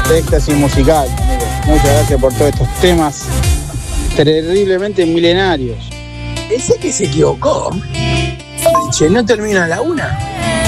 éxtasis musical, amigo. Muchas gracias por todos estos temas terriblemente milenarios. Ese que se equivocó. Che, no termina a la 1.